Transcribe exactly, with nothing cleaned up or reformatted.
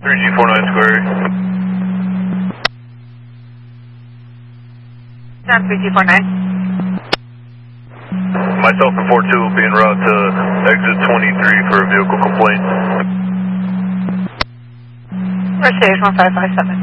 three G four nine square. Sound three G four nine. Myself and four two will be en route to exit twenty-three for a vehicle complaint. Mercedes one five five seven.